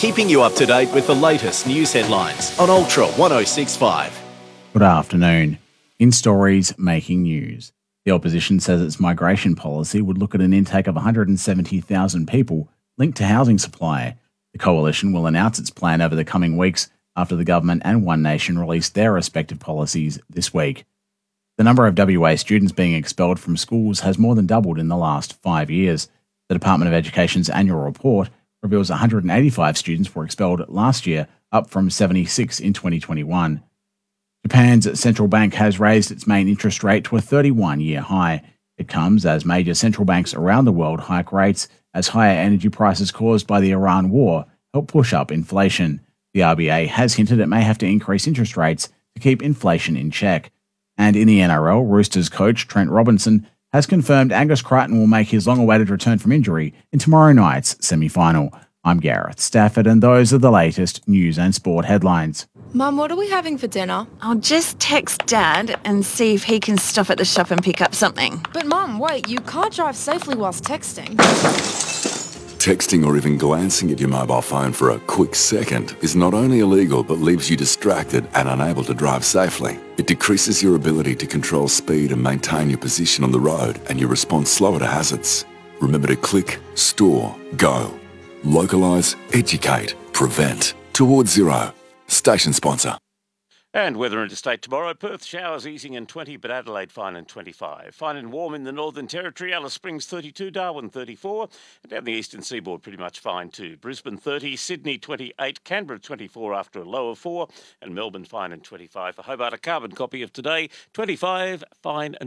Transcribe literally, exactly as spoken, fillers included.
keeping you up to date with the latest news headlines on Ultra one oh six point five. Good afternoon. In stories making news, the opposition says its migration policy would look at an intake of one hundred seventy thousand people linked to housing supply. The coalition will announce its plan over the coming weeks after the government and One Nation released their respective policies this week. The number of W A students being expelled from schools has more than doubled in the last five years. The Department of Education's annual report reveals one hundred eighty-five students were expelled last year, up from seventy-six in twenty twenty-one. Japan's central bank has raised its main interest rate to a thirty-one-year high. It comes as major central banks around the world hike rates as higher energy prices caused by the Iran war help push up inflation. The R B A has hinted it may have to increase interest rates to keep inflation in check. And in the N R L, Roosters coach Trent Robinson has confirmed Angus Crichton will make his long-awaited return from injury in tomorrow night's semi-final. I'm Gareth Stafford, and those are the latest news and sport headlines. Mum, what are we having for dinner? I'll just text Dad and see if he can stop at the shop and pick up something. But Mum, wait, you can't drive safely whilst texting. Texting or even glancing at your mobile phone for a quick second is not only illegal but leaves you distracted and unable to drive safely. It decreases your ability to control speed and maintain your position on the road, and you respond slower to hazards. Remember to click, store, go. Localise, educate, prevent. Towards Zero. Station sponsor. And weather interstate tomorrow. Perth showers easing in twenty, but Adelaide fine in twenty-five. Fine and warm in the Northern Territory. Alice Springs thirty-two, Darwin thirty-four. And down the eastern seaboard pretty much fine too. Brisbane thirty, Sydney twenty-eight, Canberra twenty-four after a low of four, and Melbourne fine in twenty-five. For Hobart, a carbon copy of today, twenty-five, fine and